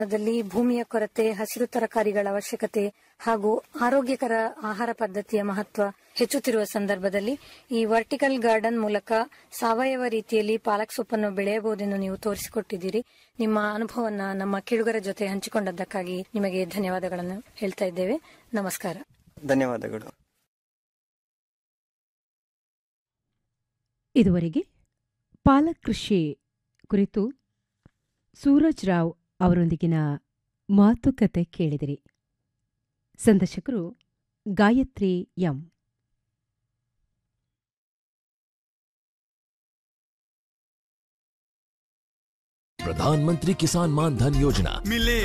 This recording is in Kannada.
ದಲ್ಲಿ ಭೂಮಿಯ ಕೊರತೆ, ಹಸಿರು ತರಕಾರಿಗಳ ಅವಶ್ಯಕತೆ ಹಾಗೂ ಆರೋಗ್ಯಕರ ಆಹಾರ ಪದ್ಧತಿಯ ಮಹತ್ವ ಹೆಚ್ಚುತ್ತಿರುವ ಸಂದರ್ಭದಲ್ಲಿ ಈ ವರ್ಟಿಕಲ್ ಗಾರ್ಡನ್ ಮೂಲಕ ಸಾವಯವ ರೀತಿಯಲ್ಲಿ ಪಾಲಕ್ ಸೊಪ್ಪನ್ನು ಬೆಳೆಯಬಹುದೆಂದು ನೀವು ತೋರಿಸಿಕೊಟ್ಟಿದ್ದೀರಿ. ನಿಮ್ಮ ಅನುಭವವನ್ನು ನಮ್ಮ ಕೇಳುಗರ ಜೊತೆ ಹಂಚಿಕೊಂಡದ್ದಕ್ಕಾಗಿ ನಿಮಗೆ ಧನ್ಯವಾದಗಳನ್ನು ಹೇಳ್ತಾ ಇದ್ದೇವೆ. ನಮಸ್ಕಾರ. ಧನ್ಯವಾದಗಳು. ಇದುವರೆಗೆ ಪಾಲಕ್ ಕೃಷಿ ಕುರಿತು ಸೂರಜ್ ರಾವ್ ಅವರೊಂದಿಗಿನ ಮಾತುಕತೆ ಕೇಳಿದಿರಿ. ಸಂದರ್ಶಕರು ಗಾಯತ್ರಿ ಎಂ. प्रधानमंत्री किसान मान धन योजना